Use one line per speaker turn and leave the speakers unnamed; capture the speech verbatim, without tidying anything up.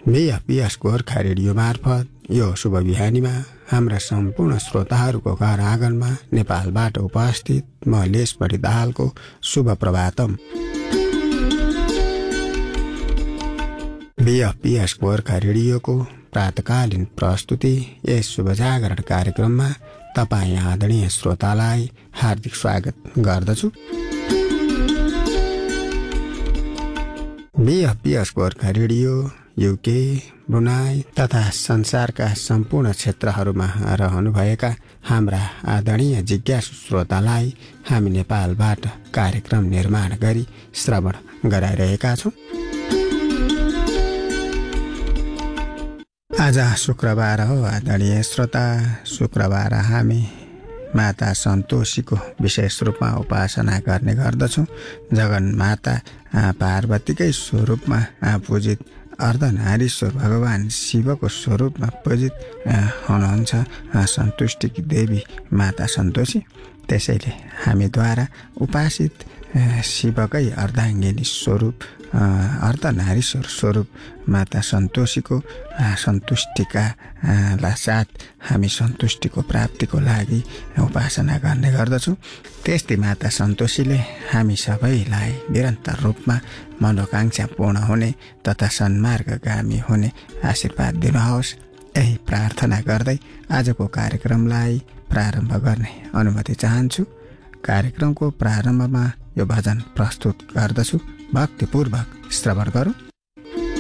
बिएफपिएस Gorkha radio मार्फत यो शुभ बिहानीमा हाम्रा सम्पूर्ण श्रोताहरूको घर आँगनमा नेपालबाट उपस्थित म लेसबढी दाहालको शुभ प्रभातम। बिएफपिएस गोर्खा रेडियोको प्रातकालीन प्रस्तुति यस शुभ जागरण कार्यक्रममा तपाईँ आदरणीय श्रोतालाई हार्दिक स्वागत गर्दछु। बिएफपिएस गोर्खा रेडियो युके, ब्रुनाई तथा संसारका सम्पूर्ण क्षेत्रहरूमा रहनुभएका हाम्रा आदरणीय जिज्ञासु श्रोतालाई हामी नेपालबाट कार्यक्रम निर्माण गरी श्रवण गराइरहेका छौँ। आज शुक्रबार हो आदरणीय श्रोता। शुक्रबार हामी माता सन्तोषीको विशेष रूपमा उपासना गर्ने गर्दछौँ। जगन्माता पार्वतीकै स्वरूपमा पूजित अर्धनारीश्वर भगवान शिवको स्वरूपमा पूजित हुनुहुन्छ सन्तुष्टिकी देवी माता सन्तोषी। त्यसैले हामीद्वारा उपासित शिवकै अर्धाङ्गिनी स्वरूप अर्धनारीश्वर स्वरूप माता सन्तोषीको सन्तुष्टिका साथ हामी सन्तुष्टिको प्राप्तिको लागि उपासना गर्ने गर्दछौँ। त्यस्तै माता सन्तोषीले हामी सबैलाई निरन्तर रूपमा मनोकांक्षा पूर्ण हुने तथा सन्मार्गगामी हुने आशीर्वाद दिनुहोस्। यही प्रार्थना गर्दै आजको कार्यक्रमलाई प्रारम्भ गर्ने अनुमति चाहन्छु। कार्यक्रमको प्रारम्भमा यो भजन प्रस्तुत गर्दछु। भक्तिपूर्वक श्रवण गरौँ।